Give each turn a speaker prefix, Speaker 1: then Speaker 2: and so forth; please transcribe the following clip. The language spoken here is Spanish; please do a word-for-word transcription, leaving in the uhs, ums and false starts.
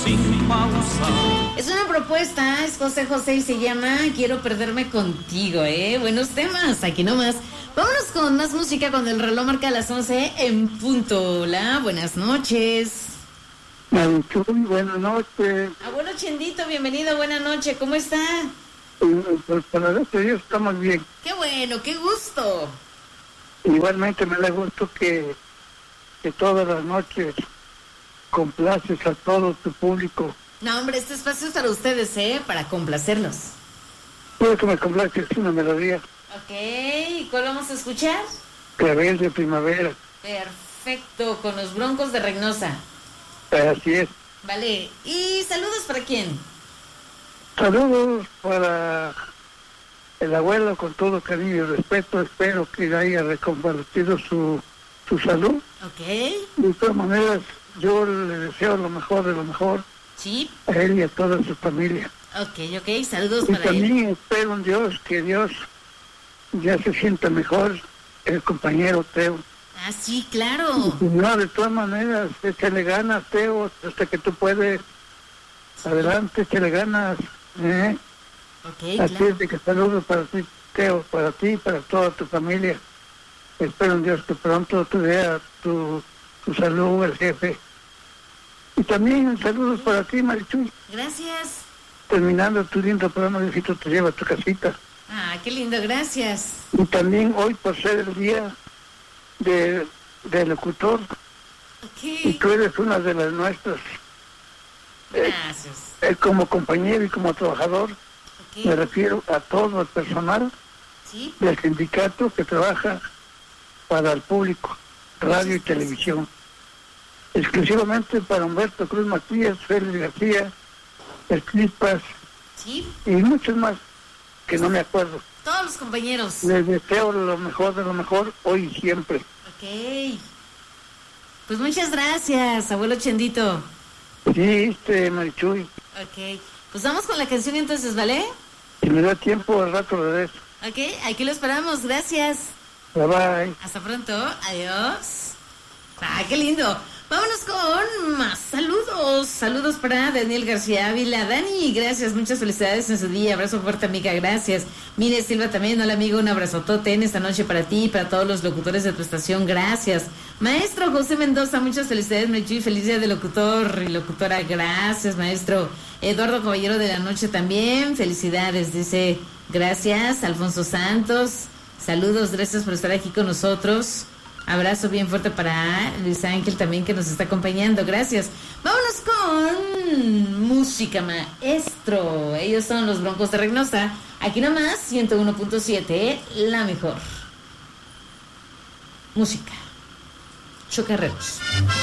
Speaker 1: sin pausa.
Speaker 2: Es una propuesta, es José José y se llama Quiero perderme contigo, ¿eh? Buenos temas, aquí nomás. Vámonos con más música cuando el reloj marca las once en punto. Hola, buenas noches.
Speaker 3: Marichuy, buenas noches.
Speaker 2: Abuelo Chendito, bienvenido, buena noche, ¿cómo está?
Speaker 3: Pues para este Dios estamos bien.
Speaker 2: Qué bueno, qué gusto.
Speaker 3: Igualmente me da gusto que, que todas las noches complaces a todo tu público.
Speaker 2: No, hombre, este espacio es para ustedes, ¿eh? Para complacerlos.
Speaker 3: Puede que me complaces una melodía.
Speaker 2: Ok, ¿cuál vamos a escuchar?
Speaker 3: Clavel de primavera.
Speaker 2: Perfecto, con los Broncos de Reynosa.
Speaker 3: Así es.
Speaker 2: Vale, ¿y saludos para quién?
Speaker 3: Saludos para el abuelo con todo cariño y respeto. Espero que haya recompartido su, su salud.
Speaker 2: Ok.
Speaker 3: De todas maneras, yo le deseo lo mejor de lo mejor.
Speaker 2: Sí.
Speaker 3: A él y a toda su familia.
Speaker 2: Ok, ok, saludos
Speaker 3: Y
Speaker 2: para
Speaker 3: también
Speaker 2: él.
Speaker 3: espero en Dios que Dios ya se sienta mejor, el compañero Teo.
Speaker 2: Ah, sí, claro.
Speaker 3: No, de todas maneras, échale ganas, Teo, hasta que tú puedes. Adelante, échale ganas. ¿eh?
Speaker 2: Ok,
Speaker 3: Así
Speaker 2: claro.
Speaker 3: es de que saludos para ti, Teo, para ti y para toda tu familia. Espero en Dios que pronto te vea tu, tu salud, el jefe. Y también saludos para ti, Marichuy.
Speaker 2: Gracias.
Speaker 3: Terminando tu lindo programa, Diosito te lleva a tu casita.
Speaker 2: Ah, qué lindo, gracias.
Speaker 3: Y también hoy, por ser el día de, del locutor, y
Speaker 2: Ok,
Speaker 3: tú eres una de las nuestras, eh,
Speaker 2: gracias.
Speaker 3: eh, como compañero y como trabajador, me
Speaker 2: Ok,
Speaker 3: refiero a todo el personal
Speaker 2: sí.
Speaker 3: del sindicato que trabaja para el público, radio y televisión. Exclusivamente para Humberto Cruz Matías, Félix García, El Clipas
Speaker 2: Sí,
Speaker 3: y muchos más que no me acuerdo.
Speaker 2: todos los compañeros.
Speaker 3: Les deseo lo mejor de lo mejor hoy y siempre.
Speaker 2: Ok. Pues muchas gracias, abuelo Chendito.
Speaker 3: Sí, este Marichuy,
Speaker 2: Ok, pues vamos con la canción entonces, ¿vale?
Speaker 3: si me da tiempo al rato lo de eso.
Speaker 2: Ok, aquí lo esperamos, gracias.
Speaker 3: Bye bye.
Speaker 2: Hasta pronto, adiós. Ah, qué lindo. Vámonos con más saludos. Saludos para Daniel García Ávila. Dani, gracias, muchas felicidades en su día. Abrazo fuerte, amiga, gracias. Mire, Silva también, hola amigo, un abrazotote en esta noche para ti y para todos los locutores de tu estación, gracias. Maestro José Mendoza, muchas felicidades, Mechu, y feliz día de locutor y locutora, gracias, maestro. Eduardo Caballero de la Noche también, felicidades, dice, gracias. Alfonso Santos, saludos, gracias por estar aquí con nosotros. Abrazo bien fuerte para Luis Ángel también que nos está acompañando, gracias. Vámonos con música, maestro. Ellos son los Broncos de Reynosa. Aquí nomás, ciento uno punto siete, la mejor música. Chocarreros.